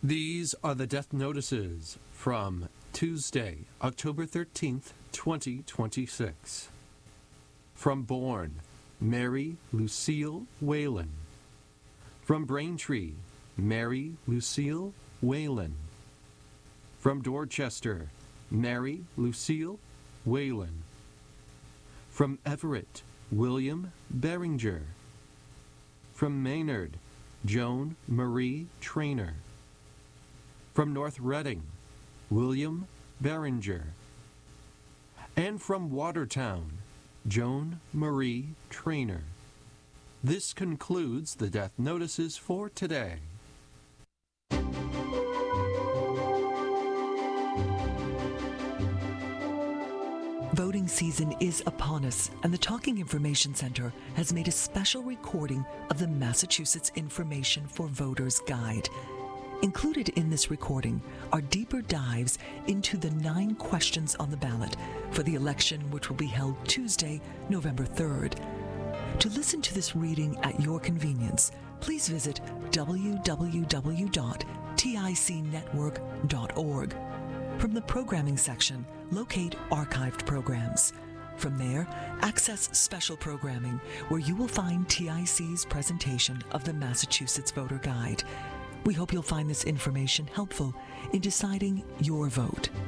These are the death notices from Tuesday, October 13th, 2026. From Bourne, Mary Lucille Whalen. From Braintree, Mary Lucille Whalen. From Dorchester, Mary Lucille Whalen. From Everett, William Beringer. From Maynard, Joan Marie Trainer. From North Reading, William Beringer. And from Watertown, Joan Marie Trainer. This concludes the death notices for today. Voting season is upon us, and the Talking Information Center has made a special recording of the Massachusetts Information for Voters Guide. Included in this recording are deeper dives into the 9 questions on the ballot for the election, which will be held Tuesday, November 3rd. To listen to this reading at your convenience, please visit www.ticnetwork.org. From the programming section, locate archived programs. From there, access special programming, where you will find TIC's presentation of the Massachusetts Voter Guide. We hope you'll find this information helpful in deciding your vote.